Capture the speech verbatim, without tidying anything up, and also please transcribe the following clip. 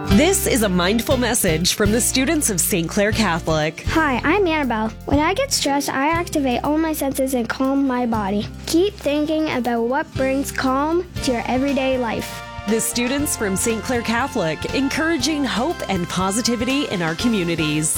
This is a mindful message from the students of Saint Clair Catholic. Hi, I'm Annabelle. When I get stressed, I activate all my senses and calm my body. Keep thinking about what brings calm to your everyday life. The students from Saint Clair Catholic, encouraging hope and positivity in our communities.